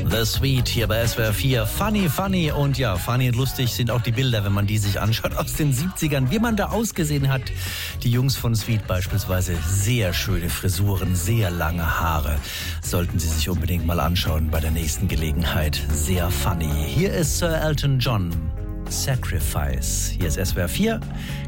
The Sweet hier bei SWR 4. Funny, funny und ja, funny und lustig sind auch die Bilder, wenn man die sich anschaut aus den 70ern, wie man da ausgesehen hat. Die Jungs von Sweet beispielsweise, sehr schöne Frisuren, sehr lange Haare. Sollten Sie sich unbedingt mal anschauen bei der nächsten Gelegenheit. Sehr funny. Hier ist Sir Elton John. Sacrifice. Hier ist SWR 4.